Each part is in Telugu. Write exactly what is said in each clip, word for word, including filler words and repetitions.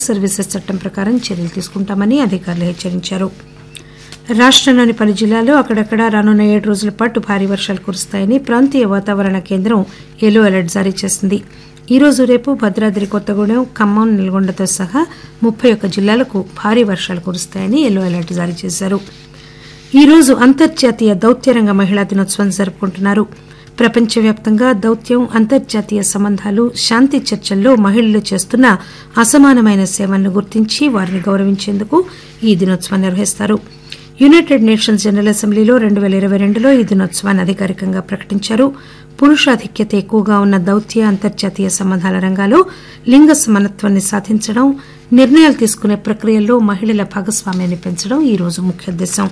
సర్వీసెస్ చట్టం ప్రకారం చర్యలు తీసుకుంటామని అధికారులు హెచ్చరించారు. రాష్టంలోని పలు జిల్లాల్లో అక్కడక్కడా రానున్న ఏడు రోజుల పాటు భారీ వర్షాలు కురుస్తాయని ప్రాంతీయ వాతావరణ కేంద్రం ఎల్లో అలర్ట్ జారీ చేసింది. ఈ రోజు రేపు భద్రాద్రి కొత్తగూడెం ఖమ్మం నల్గొండతో సహా ముప్పై ఒక్క జిల్లాలకు భారీ వర్షాలు కురుస్తాయని ఎల్లో అలర్ట్ జారీ చేశారు. ఈ రోజు అంతర్జాతీయ దౌత్యరంగ మహిళా దినోత్సవం జరుపుకుంటున్నారు. ప్రపంచవ్యాప్తంగా దౌత్యం, అంతర్జాతీయ సంబంధాలు, శాంతి చర్చల్లో మహిళలు చేస్తున్న అసమానమైన సేవలను గుర్తించి వారిని గౌరవించేందుకు ఈ దినోత్సవం నిర్వహిస్తారు. యునైటెడ్ నేషన్స్ జనరల్ అసెంబ్లీలో రెండు పేల ఇరవై రెండులో ఈ దినోత్సవాన్ని అధికారికంగా ప్రకటించారు. పురుషాధిక్యత ఎక్కువగా ఉన్న దౌత్య, అంతర్జాతీయ సంబంధాల రంగాల్లో లింగ సమానత్వాన్ని సాధించడం, నిర్ణయాలు తీసుకునే ప్రక్రియల్లో మహిళల భాగస్వామ్యాన్ని పెంచడం ఈ రోజు ముఖ్య ఉద్దేశం.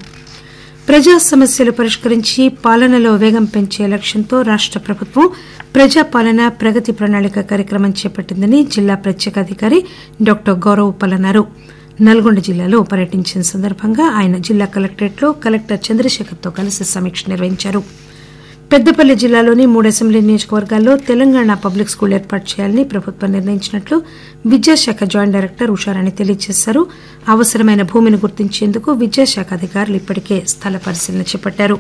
ప్రజా సమస్యలు పరిష్కరించి పాలనలో వేగం పెంచే లక్ష్యంతో రాష్ట ప్రభుత్వం ప్రజాపాలన ప్రగతి ప్రణాళిక కార్యక్రమం చేపట్టిందని జిల్లా ప్రత్యేక అధికారి డాక్టర్ గౌరవ్ ఉప్పల్ అన్నారు. నల్గొండ జిల్లాలో పర్యటించిన సందర్భంగా ఆయన జిల్లా కలెక్టరేట్లో కలెక్టర్ చంద్రశేఖర్తో కలిసి సమీక్ష నిర్వహించారు. పెద్దపల్లి జిల్లాలోని మూడు అసెంబ్లీ నియోజకవర్గాల్లో తెలంగాణ పబ్లిక్ స్కూల్ ఏర్పాటు చేయాలని ప్రభుత్వం నిర్ణయించినట్లు విద్యాశాఖ జాయింట్ డైరెక్టర్ ఉషారాణి తెలియజేశారు. అవసరమైన భూమిని గుర్తించేందుకు విద్యాశాఖ అధికారులు ఇప్పటికే స్థల పరిశీలన చేపట్టారు.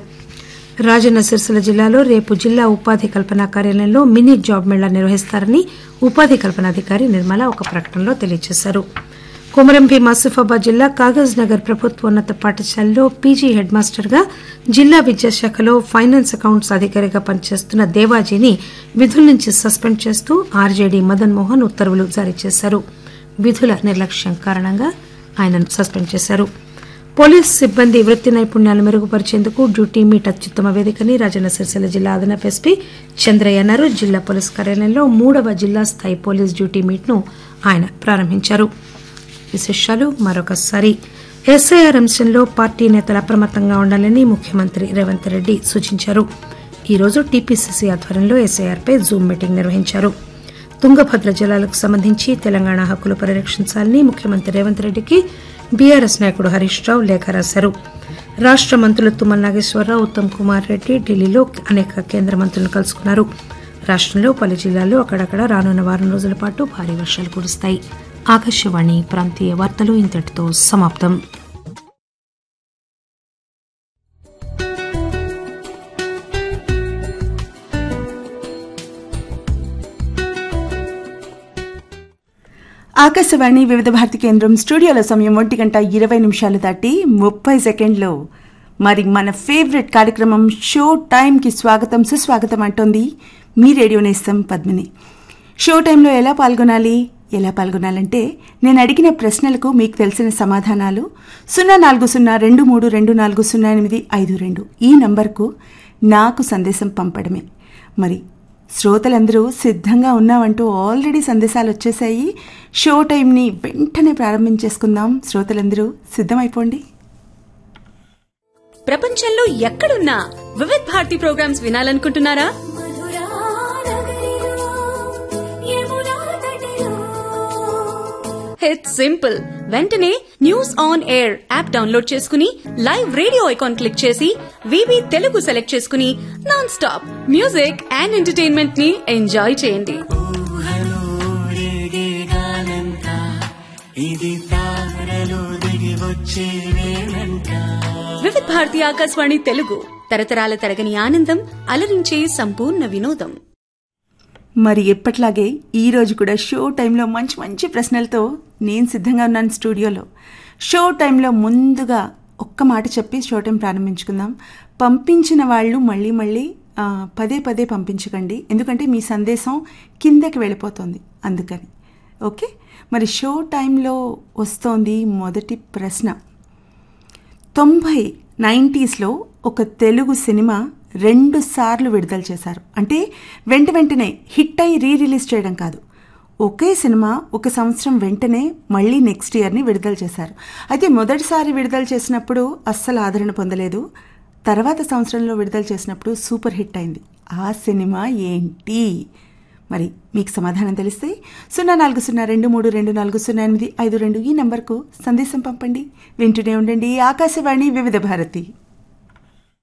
రాజన్న సిరిసిల్ల జిల్లాలో రేపు జిల్లా ఉపాధి కల్పన కార్యాలయంలో మినీ జాబ్ మేళా నిర్వహిస్తారని ఉపాధి కల్పనాధికారి నిర్మల ఒక ప్రకటనలో తెలియజేశారు. కొమరం భీం ఆసిఫాబాద్ జిల్లా కాగజ్ నగర్ ప్రభుత్వోన్నత పాఠశాలలో పీజీ హెడ్ మాస్టర్ గా జిల్లా విద్యాశాఖలో ఫైనాన్స్ అకౌంట్స్ అధికారిగా పనిచేస్తున్న దేవాజీని విధుల నుంచి సస్పెండ్ చేస్తూ ఆర్జేడీ మదన్ మోహన్ ఉత్తర్వులు జారీ చేశారు. విధుల నిర్లక్ష్యం కారణంగా ఆయనను సస్పెండ్ చేశారు. పోలీసు సిబ్బంది వృత్తి నైపుణ్యాలు మెరుగుపరిచేందుకు డ్యూటీ మీట్ అత్యుత్తమ వేదికని రాజన్న సిరిసిల్ల జిల్లా అదనపు ఎస్పీ చంద్రయ్య అన్నారు. జిల్లా పోలీసు కార్యాలయంలో మూడవ జిల్లా స్థాయి పోలీసు డ్యూటీ మీట్ ను ఆయన ప్రారంభించారు. విశేషాలు మరొకసారి. ఎస్ఐఆర్ అంశంలో పార్టీ నేతలు అప్రమత్తంగా ఉండాలని ముఖ్యమంత్రి రేవంత్ రెడ్డి సూచించారు. ఈరోజు టీపీసీసీ ఆధ్వర్యంలో ఎస్ఐఆర్పై జూమ్ మీటింగ్ నిర్వహించారు. తుంగభద్ర జలాలకు సంబంధించి తెలంగాణ హక్కులు పరిరక్షించాలని ముఖ్యమంత్రి రేవంత్ రెడ్డికి బీఆర్ఎస్ నాయకుడు హరీష్ రావు లేఖ రాశారు. రాష్ట మంత్రులు తుమ్మల నాగేశ్వరరావు, ఉత్తమ్ కుమార్ రెడ్డి ఢిల్లీలో అనేక కేంద్ర మంత్రులను కలుసుకున్నారు. రాష్టంలో పలు జిల్లాల్లో అక్కడక్కడ రానున్న వారం రోజుల పాటు భారీ వర్షాలు కురుస్తాయి. ఆకాశవాణి ప్రాంతీయ వార్తలు ఇంతటితో సమాప్తం. ఆకాశవాణి వివిధ భారతి కేంద్రం స్టూడియోలో సమయం ఒంటి గంట ఇరవై నిమిషాలు దాటి ముప్పై సెకండ్లు. మరి మన ఫేవరెట్ కార్యక్రమం షో టైంకి స్వాగతం సుస్వాగతం అంటోంది మీ రేడియో నేస్తం పద్మిని. షో టైంలో ఎలా పాల్గొనాలి ఎలా పాల్గొనాలంటే నేను అడిగిన ప్రశ్నలకు మీకు తెలిసిన సమాధానాలు సున్నా నాలుగు సున్నా రెండు మూడు రెండు నాలుగు సున్నా ఎనిమిది ఐదు రెండు ఈ నంబర్కు నాకు సందేశం పంపడమే. మరి శ్రోతలందరూ సిద్ధంగా ఉన్నామంటూ ఆల్రెడీ సందేశాలు వచ్చేసాయి. షో టైంని వెంటనే ప్రారంభించేసుకుందాం. శ్రోతలందరూ సిద్ధమైపోండి. ప్రపంచంలో ఎక్కడున్నా Vividh Bharati programmes వినాలనుకుంటున్నారా? It's simple. వెంటనే news on air app download చేసుకుని లైవ్ రేడియో ఐకాన్ క్లిక్ చేసి వివి తెలుగు సెలెక్ట్ చేసుకుని non stop music and entertainment ని ఎంజాయ్ చేయండి. వివిధ భారతి ఆకాశవాణి తెలుగు తరతరాల తరగని ఆనందం, అలరించే సంపూర్ణ వినోదం. మరి ఎప్పట్లాగే ఈరోజు కూడా షో టైంలో మంచి మంచి ప్రశ్నలతో నేను సిద్ధంగా ఉన్నాను స్టూడియోలో. షో టైంలో ముందుగా ఒక్క మాట చెప్పి షో టైం ప్రారంభించుకుందాం. పంపించిన వాళ్ళు మళ్ళీ మళ్ళీ పదే పదే పంపించకండి, ఎందుకంటే మీ సందేశం కిందకి వెళ్ళిపోతుంది అందుకని. ఓకే, మరి షో టైంలో వస్తోంది మొదటి ప్రశ్న. తొంభై నైంటీస్లో ఒక తెలుగు సినిమా రెండు సార్లు విడుదల చేశారు. అంటే వెంట వెంటనే హిట్ అయి రీ రిలీజ్ చేయడం కాదు, ఒకే సినిమా ఒక సంవత్సరం వెంటనే మళ్ళీ నెక్స్ట్ ఇయర్ని విడుదల చేశారు. అయితే మొదటిసారి విడుదల చేసినప్పుడు అస్సలు ఆదరణ పొందలేదు, తర్వాత సంవత్సరంలో విడుదల చేసినప్పుడు సూపర్ హిట్ అయింది. ఆ సినిమా ఏంటి? మరి మీకు సమాధానం తెలిస్తే సున్నా నాలుగు సున్నా రెండు మూడు రెండు నాలుగు సున్నా ఎనిమిది ఐదు రెండు ఈ నంబర్కు సందేశం పంపండి. వింటూనే ఉండండి ఆకాశవాణి వివిధ భారతి.